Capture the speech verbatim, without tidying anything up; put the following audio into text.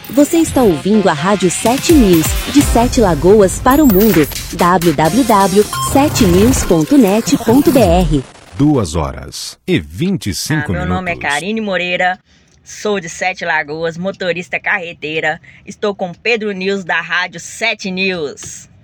Você está ouvindo a Rádio sete News, de Sete Lagoas para o mundo. w w w ponto sete news ponto net ponto b r. Duas horas e vinte e cinco ah, meu minutos. Meu nome é Karine Moreira, sou de Sete Lagoas, motorista carreteira. Estou com Pedro News da Rádio sete News.